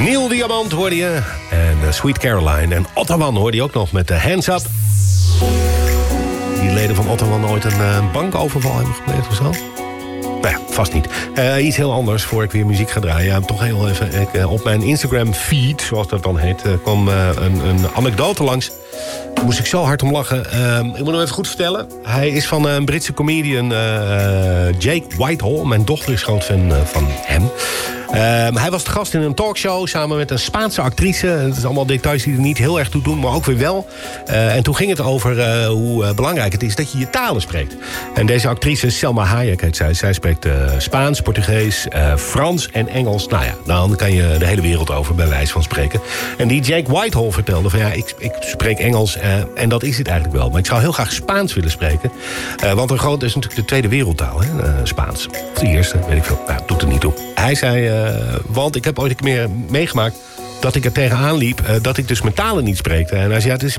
Neil Diamant hoorde je. En Sweet Caroline. En Ottawan hoorde je ook nog met de Hands Up. Die leden van Ottawan ooit een bankoverval hebben gepleegd of zo? Nou ja, vast niet. Iets heel anders voor ik weer muziek ga draaien. Ja, toch heel even. Op mijn Instagram feed, zoals dat dan heet, kwam een anekdote langs. Daar moest ik zo hard om lachen. Ik moet hem even goed vertellen. Hij is van een Britse comedian Jake Whitehall. Mijn dochter is groot fan van hem. Hij was de gast in een talkshow samen met een Spaanse actrice. Het is allemaal details die er niet heel erg toe doen, maar ook weer wel. En toen ging het over hoe belangrijk het is dat je je talen spreekt. En deze actrice, Selma Hayek heet zij. Zij spreekt Spaans, Portugees, Frans en Engels. Nou ja, dan kan je de hele wereld over bij wijze van spreken. En die Jake Whitehall vertelde van ja, ik spreek Engels en dat is het eigenlijk wel. Maar ik zou heel graag Spaans willen spreken. Want dat is natuurlijk de tweede wereldtaal, hè? Spaans. Of de eerste, weet ik veel. Nou, doet er niet toe. Hij zei, want ik heb ooit een keer meegemaakt dat ik er tegenaan liep, dat ik dus mijn talen niet spreekte. En hij zei, ja, het is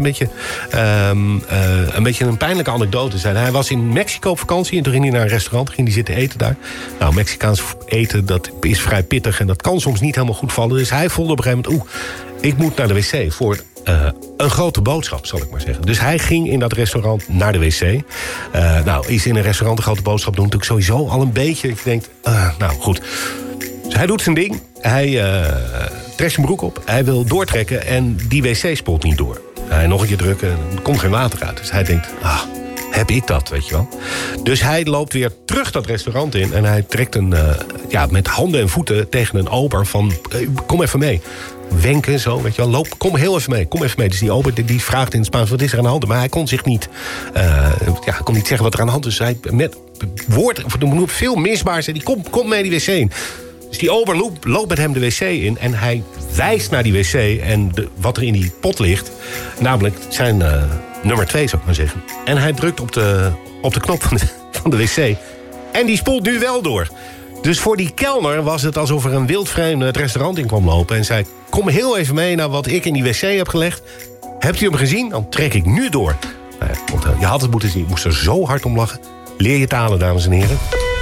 een beetje een pijnlijke anekdote. Hij was in Mexico op vakantie en toen ging hij naar een restaurant, ging hij zitten eten daar. Nou, Mexicaans eten, dat is vrij pittig en dat kan soms niet helemaal goed vallen. Dus hij voelde op een gegeven moment, ik moet naar de wc voor een grote boodschap, zal ik maar zeggen. Dus hij ging in dat restaurant naar de wc. Nou, is in een restaurant een grote boodschap doen natuurlijk sowieso al een beetje. Ik denk, nou goed. Dus hij doet zijn ding. Hij trekt zijn broek op. Hij wil doortrekken en die wc spoelt niet door. Hij nog een keer drukken en er komt geen water uit. Dus hij denkt, heb ik dat, weet je wel. Dus hij loopt weer terug dat restaurant in en hij trekt met handen en voeten tegen een ober van, kom even mee. Wenken, zo, weet je wel. Kom heel even mee, kom even mee. Dus die ober die vraagt in het Spaans, wat is er aan de hand? Maar hij kon zich niet, hij kon niet zeggen wat er aan de hand is. Dus hij met woord, of veel misbaar, zei hij, kom mee die wc in. Dus die ober loopt met hem de wc in en hij wijst naar die wc en wat er in die pot ligt. Namelijk zijn nummer 2, zou ik maar zeggen. En hij drukt op de knop van de wc. En die spoelt nu wel door. Dus voor die kelner was het alsof er een wildvreemde het restaurant in kwam lopen. En zei, kom heel even mee naar wat ik in die wc heb gelegd. Hebt u hem gezien? Dan trek ik nu door. Nou ja, je had het moeten zien. Ik moest er zo hard om lachen. Leer je talen, dames en heren.